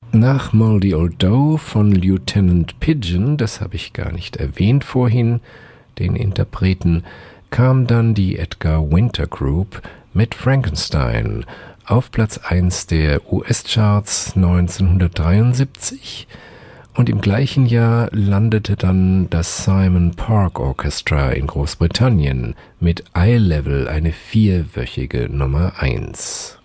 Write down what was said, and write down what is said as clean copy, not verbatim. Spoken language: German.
Nach Moldy Old Dough von Lieutenant Pigeon, das habe ich gar nicht erwähnt vorhin, den Interpreten, kam dann die Edgar Winter Group mit Frankenstein auf Platz 1 der US-Charts 1973 und im gleichen Jahr landete dann das Simon Park Orchestra in Großbritannien mit Eye Level eine 4-wöchige Nummer 1.